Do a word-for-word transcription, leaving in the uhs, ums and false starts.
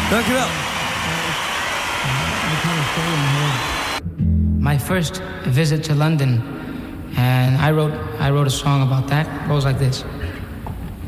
Dankjewel. My first visit to London, and I wrote I wrote a song about that. It goes like this.